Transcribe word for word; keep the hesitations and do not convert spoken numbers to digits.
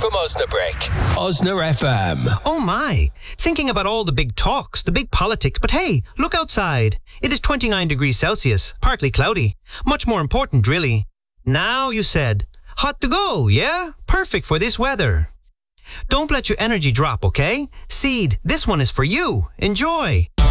from Osnabrick. Osna F M. Oh my, thinking about all the big talks, the big politics, but hey, look outside. It is twenty-nine degrees Celsius, partly cloudy. Much more important, really. Now, you said, hot to go, yeah? Perfect for this weather. Don't let your energy drop, okay? Seed, this one is for you. Enjoy.